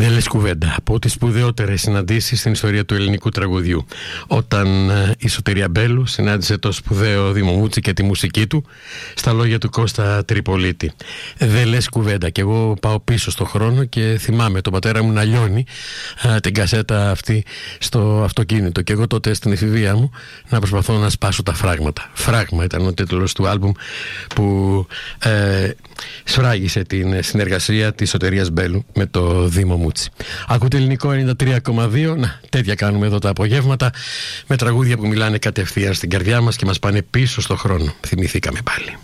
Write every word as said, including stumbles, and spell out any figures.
Δεν λες κουβέντα. Από τις σπουδαιότερες συναντήσεις στην ιστορία του ελληνικού τραγουδιού. Όταν η Σωτηρία Μπέλου συνάντησε το σπουδαίο Δήμο Μούτσι και τη μουσική του στα λόγια του Κώστα Τριπολίτη. Δεν λες κουβέντα. Και εγώ πάω πίσω στο χρόνο και θυμάμαι τον πατέρα μου να λιώνει α, την κασέτα αυτή στο αυτοκίνητο. Και εγώ τότε στην εφηβεία μου να προσπαθώ να σπάσω τα φράγματα. Φράγμα ήταν ο τίτλος του άλμπουμ που ε, σφράγισε την συνεργασία της Σωτηρίας Μπέλου με το Δήμο Μούτσι. Ακούτε Ελληνικό ενενήντα τρία κόμμα δύο. Να, τέτοια κάνουμε εδώ τα απογεύματα, με τραγούδια που μιλάνε κατευθείαν στην καρδιά μας και μας πάνε πίσω στο χρόνο. Θυμηθήκαμε πάλι.